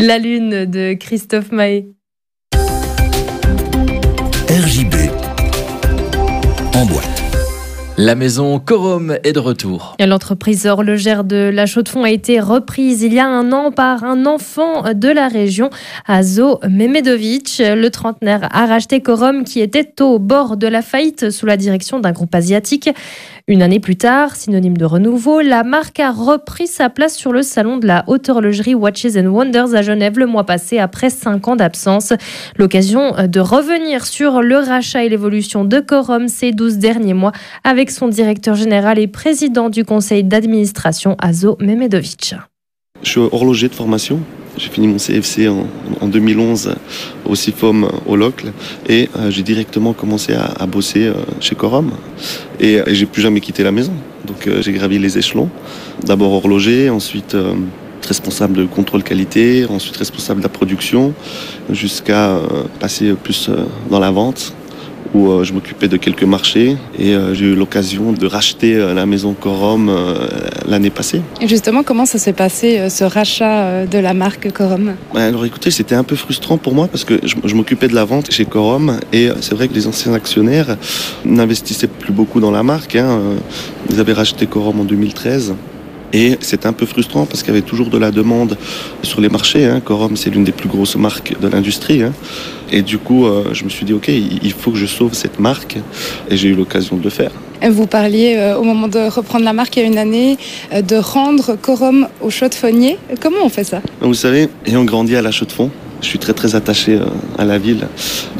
La Lune de Christophe Maé. RJB en boîte. La maison Corum est de retour. L'entreprise horlogère de La Chaux-de-Fonds a été reprise il y a un an par un enfant de la région, Azo Mehmedovic. Le trentenaire a racheté Corum qui était au bord de la faillite sous la direction d'un groupe asiatique. Une année plus tard, synonyme de renouveau, la marque a repris sa place sur le salon de la haute horlogerie Watches and Wonders à Genève le mois passé après 5 ans d'absence. L'occasion de revenir sur le rachat et l'évolution de Corum ces 12 derniers mois avec son directeur général et président du conseil d'administration, Azo Mehmedovic. Je suis horloger de formation. J'ai fini mon CFC en 2011 au CIFOM au Locle et j'ai directement commencé à bosser chez Corum et j'ai plus jamais quitté la maison. Donc j'ai gravi les échelons. D'abord horloger, ensuite responsable de contrôle qualité, ensuite responsable de la production, jusqu'à passer plus dans la vente, où je m'occupais de quelques marchés et j'ai eu l'occasion de racheter la maison Corum l'année passée. Et justement, comment ça s'est passé ce rachat de la marque Corum ? Alors écoutez, c'était un peu frustrant pour moi parce que je m'occupais de la vente chez Corum et c'est vrai que les anciens actionnaires n'investissaient plus beaucoup dans la marque. Ils avaient racheté Corum en 2013. Et c'était un peu frustrant parce qu'il y avait toujours de la demande sur les marchés. Corum, c'est l'une des plus grosses marques de l'industrie. Et du coup, je me suis dit, OK, il faut que je sauve cette marque. Et j'ai eu l'occasion de le faire. Vous parliez, au moment de reprendre la marque il y a une année, de rendre Corum au Chaux-de-Fonniers. Comment on fait ça ? Vous savez, ayant grandi à La Chaux-de-Fonds, je suis très très attaché à la ville.